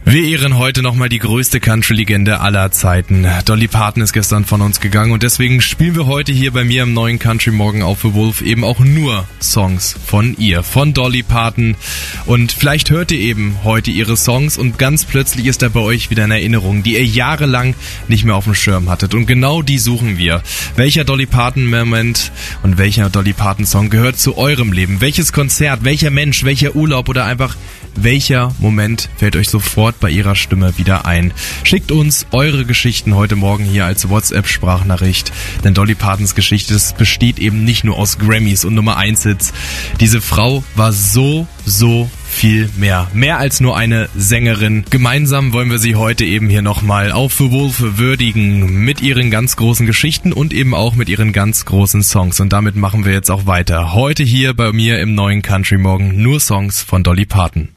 Wir ehren heute nochmal die größte Country-Legende aller Zeiten. Dolly Parton ist gestern von uns gegangen und deswegen spielen wir heute hier bei mir im neuen Country Morgen auf The Wolf eben auch nur Songs von ihr, von Dolly Parton. Und vielleicht hört ihr eben heute ihre Songs und ganz plötzlich ist da bei euch wieder eine Erinnerung, die ihr jahrelang nicht mehr auf dem Schirm hattet. Und genau die suchen wir. Welcher Dolly Parton-Moment und welcher Dolly Parton-Song gehört zu eurem Leben? Welches Konzert, welcher Mensch, welcher Urlaub oder einfach welcher Moment fällt euch sofort bei ihrer Stimme wieder ein? Schickt uns eure Geschichten heute Morgen hier als WhatsApp-Sprachnachricht. Denn Dolly Partons Geschichte, das besteht eben nicht nur aus Grammys und Nummer 1 Hits. Diese Frau war so viel mehr. Mehr als nur eine Sängerin. Gemeinsam wollen wir sie heute eben hier nochmal auf The Wolf würdigen. Mit ihren ganz großen Geschichten und eben auch mit ihren ganz großen Songs. Und damit machen wir jetzt auch weiter. Heute hier bei mir im neuen Country Morgen nur Songs von Dolly Parton.